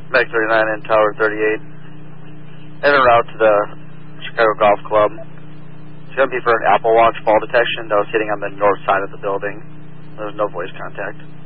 Meg 39 and Tower 38. En route to the Chicago Golf Club. It's going to be for an Apple Watch fall detection that was hitting on the north side of the building. There was no voice contact.